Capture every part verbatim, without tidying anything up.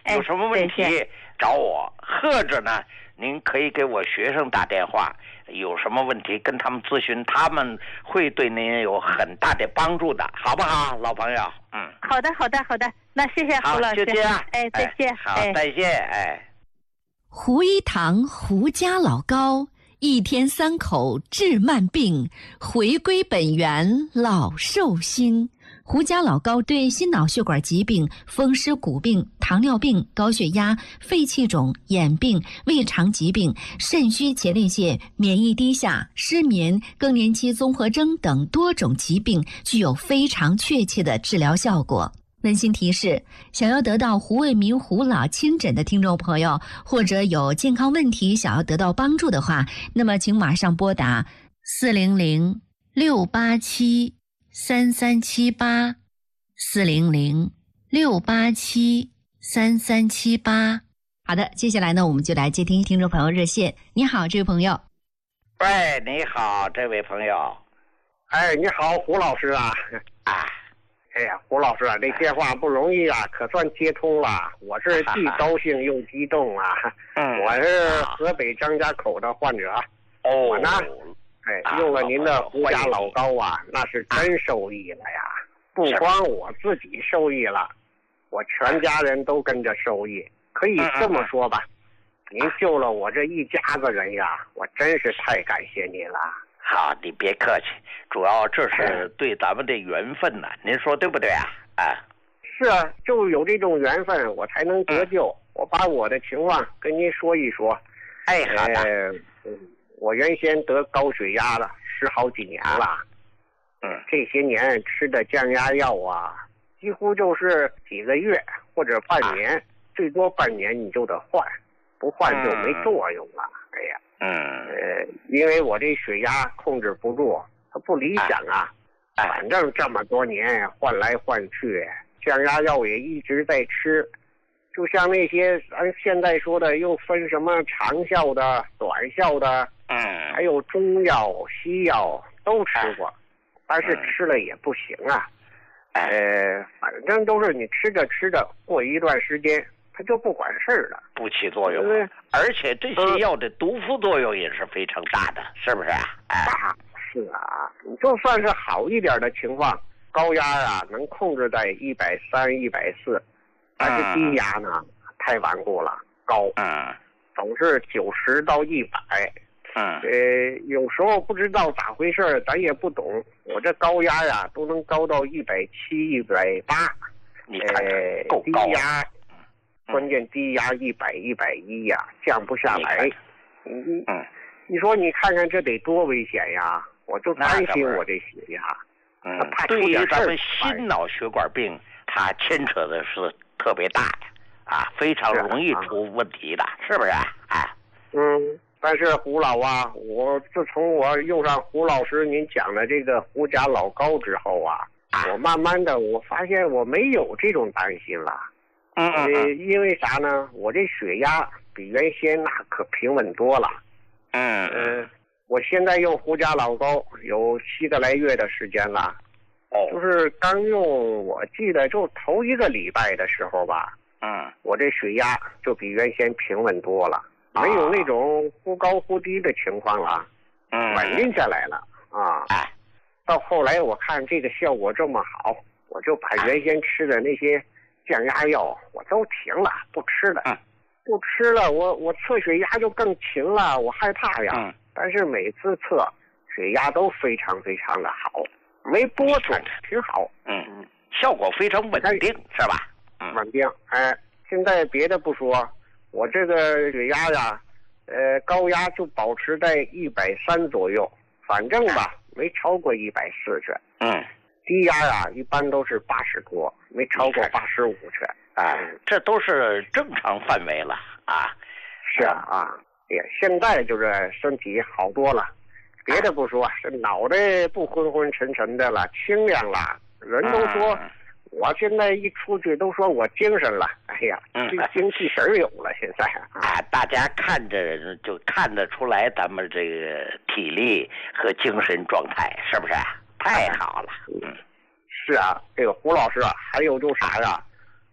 有什么问题找我，或者呢，您可以给我学生打电话，有什么问题跟他们咨询，他们会对您有很大的帮助的，好不好，老朋友？嗯， 好的，好的，好的，那谢谢胡老师， 就这样， 哎，再见， 好，再见，哎。 胡一堂胡家老高，一天三口治慢病，回归本源老寿星。胡家老高对心脑血管疾病、风湿骨病、糖尿病、高血压、肺气肿、眼病、胃肠疾病、肾虚前列腺、免疫低下、失眠、更年期综合征等多种疾病具有非常确切的治疗效果。温馨提示：想要得到胡卫民胡老亲诊的听众朋友，或者有健康问题想要得到帮助的话，那么请马上拨打四零零六八七三三七八，四零零六八七三三七八。好的，接下来呢，我们就来接听听众朋友热线。你好，这位朋友。 喂，你好，这位朋友。 哎，你好，胡老师啊。 啊。 哎呀，胡老师啊，这电话不容易啊，可算接通了。我是既高兴又激动啊。 嗯， 我是河北张家口的患者。 哦， 我呢，哎，用了您的胡家老高啊，那是真受益了呀。不光我自己受益了，我全家人都跟着受益。可以这么说吧，您救了我这一家子人呀，我真是太感谢您了。 好，你别客气，主要这是对咱们的缘分呢、啊，您说对不对啊？啊， 是啊，就有这种缘分，我才能得救。嗯、我把我的情况跟您说一说。 哎，好的。 呃，我原先得高血压了，十好几年了。 嗯， 这些年吃的降压药啊，几乎就是几个月或者半年，啊、最多半年你就得换，不换就没作用了。嗯、哎呀。 嗯， 呃，因为我这血压控制不住，它不理想啊。 哎、 反正这么多年换来换去，降压药也一直在吃。就像那些咱现在说的，又分什么长效的、短效的， 嗯， 还有中药、西药都吃过，但是吃了也不行啊。呃，反正都是你吃着吃着，过一段时间。它就不管事儿了， 不起作用了，而且这些药的毒副作用也是非常大的，是不是啊？ 哎，是啊，你就算是好一点的情况，高压啊能控制在一百三、一百四，但是低压呢、嗯、太顽固了，高， 嗯， 总是九十到一百， 嗯， 呃，有时候不知道咋回事，咱也不懂，我这高压呀都能高到一百七、一百八， 你看看够高， 低压。关键低压一百一百一呀，降不下来。 嗯嗯， 你说你看看这得多危险呀！我就担心我这血压。 嗯，对于咱们心脑血管病，它牵扯的是特别大的啊，非常容易出问题的，是, 啊、是不是？哎， 嗯，但是胡老啊，我自从我用上胡老师您讲的这个胡家老高之后啊，啊我慢慢的我发现我没有这种担心了。 嗯嗯呃，因为啥呢？我这血压比原先那可平稳多了。 嗯嗯、呃，我现在用胡家老高有七个来月的时间了。 哦， 就是刚用，我记得就头一个礼拜的时候吧。 嗯， 我这血压就比原先平稳多了， 啊、 没有那种忽高忽低的情况了。 嗯， 稳定下来了啊。 哎， 到后来我看这个效果这么好，我就把原先吃的那些。降压药我都停了，不吃了， 嗯、 不吃了，我我测血压就更勤了，我害怕呀。 嗯、 但是每次测血压都非常非常的好，没波动，挺好。 嗯，效果非常稳定，是吧？ 嗯，稳定。哎，现在别的不说，我这个血压呀，呃，高压就保持在一百三左右，反正吧，没超过一百四去。 嗯。 低压呀、啊，一般都是八十多，没超过八十五去。 啊，这都是正常范围了啊。 是啊啊，也现在就是身体好多了，别的不说，是脑袋不昏昏沉沉的了，清亮了。人都说， 嗯、 我现在一出去都说我精神了。哎呀， 嗯、 精气神有了。现在啊，大家看着就看得出来咱们这个体力和精神状态，是不是？太好了。嗯， 是啊，这个胡老师啊，还有就是啥呀？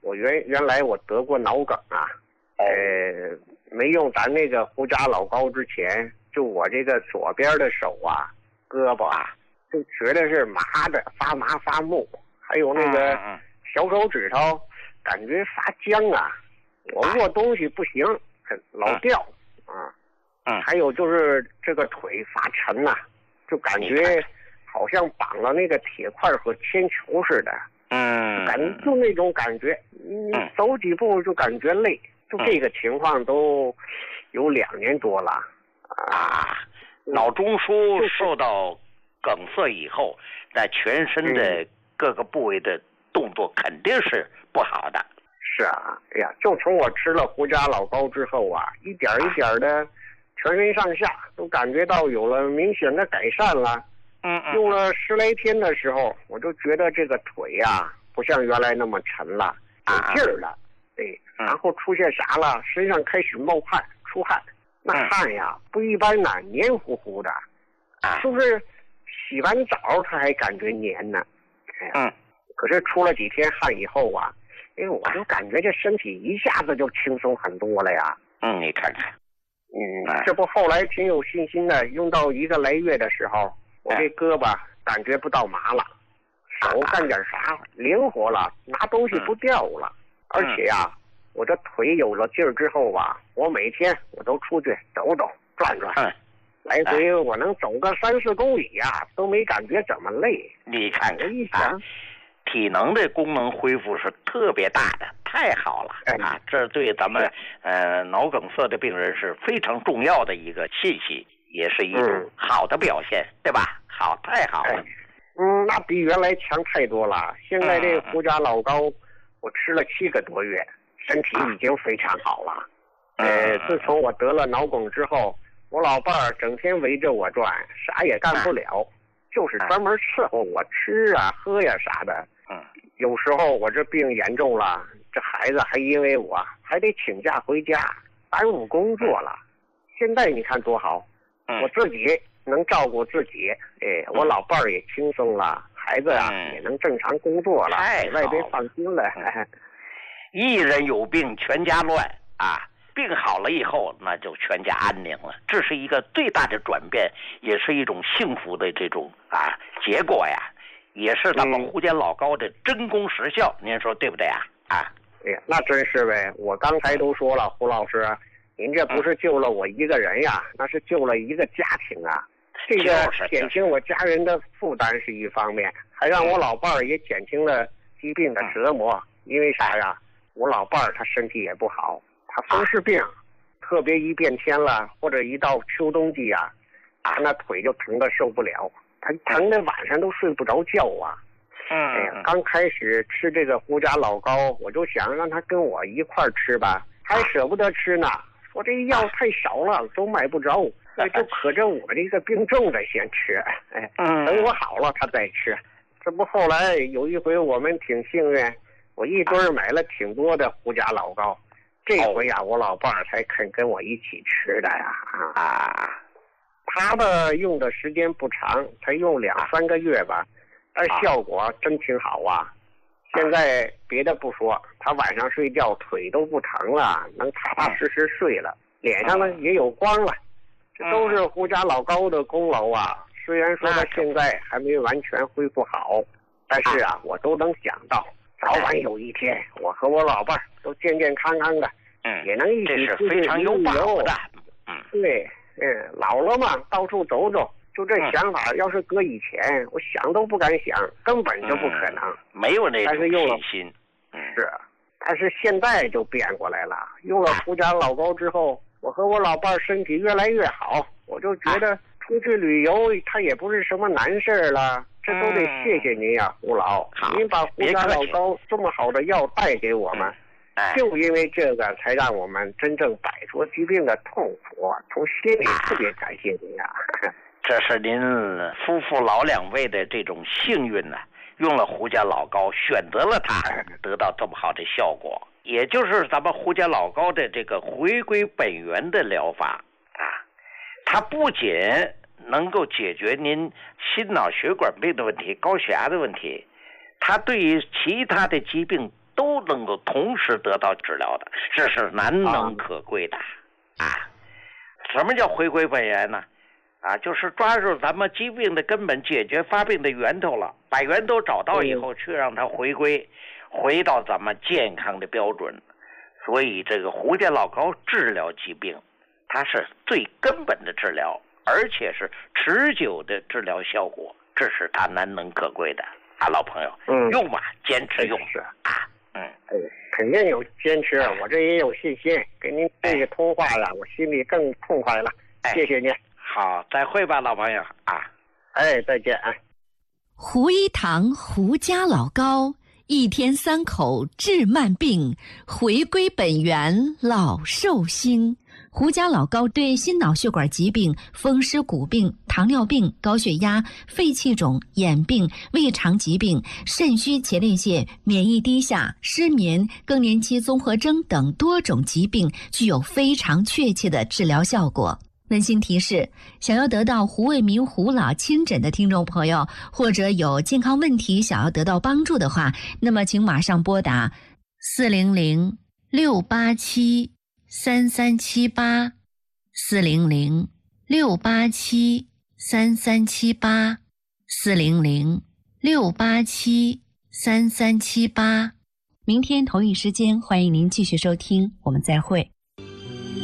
我原原来我得过脑梗啊，呃，没用咱那个胡家老膏之前，就我这个左边的手啊、胳膊啊，就觉得是麻的，发麻发木，还有那个小手指头感觉发僵啊，我握东西不行，老掉啊。 嗯， 还有就是这个腿发沉呐、啊，就感觉好像绑了那个铁块和铅球似的。 嗯， 感觉就那种感觉，你走几步就感觉累，就这个情况都有两年多了啊。脑中枢受到梗塞以后，在全身的各个部位的动作肯定是不好的。 是啊，哎呀，就从我吃了胡家老膏之后啊，一点一点的。全身上下都感觉到有了明显的改善了。 嗯嗯。 用了十来天的时候，我就觉得这个腿呀、啊，不像原来那么沉了，有劲儿了。对、啊，然后出现啥了？身上开始冒汗、出汗，那汗呀不一般呐，黏糊糊的。啊。就是洗完澡他还感觉黏呢。哎呀。嗯。可是出了几天汗以后啊，哎，我就感觉这身体一下子就轻松很多了呀。 嗯，你看看。 嗯，这不后来挺有信心的，用到一个来月的时候，我这胳膊感觉不到麻了，手干点啥灵活了，拿东西不掉了，而且呀，我这腿有了劲儿之后吧，我每天我都出去走走转转，来回我能走个三四公里呀，都没感觉怎么累。 你看看， 我一想， 体能的功能恢复是特别大的，太好了、哎、啊！这对咱们呃脑梗塞的病人是非常重要的一个信息，也是一种好的表现，嗯、对吧？好，太好了。 哎、嗯，那比原来强太多了。现在这胡家老膏，我吃了七个多月，身体已经非常好了。嗯、呃，自从我得了脑梗之后，我老伴儿整天围着我转，啥也干不了，嗯、就是专门伺候我吃啊、喝呀啥的。 嗯， 有时候我这病严重了，这孩子还因为我还得请假回家，耽误工作了。现在你看多好， 嗯、 我自己能照顾自己，哎，我老伴儿也轻松了，孩子啊、嗯、也能正常工作了， 太外边放心了。 嗯、一人有病全家乱啊！病好了以后，那就全家安宁了。这是一个最大的转变，也是一种幸福的这种啊结果呀。也是咱们胡家老膏的真功实效，嗯、您说对不对啊？啊， 哎呀，那真是呗！我刚才都说了，胡老师，您这不是救了我一个人呀，嗯、那是救了一个家庭啊。这个减轻我家人的负担是一方面，还让我老伴儿也减轻了疾病的折磨。嗯、因为啥呀？我老伴儿他身体也不好，他风湿病，啊、特别一变天了，或者一到秋冬季啊，他那腿就疼得受不了。他疼的晚上都睡不着觉啊！ 嗯， 哎呀，刚开始吃这个胡家老膏，我就想让他跟我一块儿吃吧，他还舍不得吃呢，说这药太少了，都买不着，所以就可着我这个病重的先吃，哎，等我好了他再吃。这不后来有一回我们挺幸运，我一堆买了挺多的胡家老膏，这回呀、啊、我老伴儿才肯跟我一起吃的呀啊。他的用的时间不长，才用两三个月吧，但效果真挺好啊。现在别的不说，他晚上睡觉腿都不疼了，能踏踏实实睡了，脸上呢也有光了，这都是胡家老膏的功劳啊。虽然说他现在还没完全恢复好，但是啊，我都能想到，早晚有一天，我和我老伴儿都健健康康的， 嗯， 也能一起出去旅游的。嗯，对。嗯，老了嘛，到处走走，就这想法，嗯、要是搁以前，我想都不敢想，根本就不可能， 嗯、没有那种信心。 嗯，是，但是现在就变过来了。用了胡家老膏之后，我和我老伴身体越来越好，我就觉得出去旅游，它也不是什么难事了。这都得谢谢您呀，胡老，您把胡家老膏这么好的药带给我们。就因为这个，才让我们真正摆脱疾病的痛苦，从心里特别感谢您啊！ 这是您夫妇老两位的这种幸运呢、啊，用了胡家老膏，选择了它，得到这么好的效果，也就是咱们胡家老膏的这个回归本源的疗法啊，它不仅能够解决您心脑血管病的问题、高血压的问题，它对于其他的疾病都能够同时得到治疗的，这是难能可贵的啊。什么叫回归本源呢？啊，就是抓住咱们疾病的根本，解决发病的源头了，把源头找到以后，去让它回归，回到咱们健康的标准。所以这个胡家老高治疗疾病，它是最根本的治疗，而且是持久的治疗效果，这是它难能可贵的啊，老朋友， 嗯， 用吧，坚持用是啊，嗯， 哎，肯定有坚持，我这也有信心，跟您这个通话了，我心里更痛快了， 哎、 谢谢您。 好，再会吧，老朋友啊！ 哎，再见啊！ 胡一堂胡家老高，一天三口治慢病，回归本源老寿星。胡家老高对心脑血管疾病、风湿骨病、糖尿病、高血压、肺气肿、眼病、胃肠疾病、肾虚前列腺、免疫低下、失眠、更年期综合征等多种疾病具有非常确切的治疗效果。温馨提示：想要得到胡卫民胡老亲诊的听众朋友，或者有健康问题想要得到帮助的话，那么请马上拨打四零零六八七三三七八四零零六八七三三七八四零零六八七三三七八。明天同一时间，欢迎您继续收听，我们再会。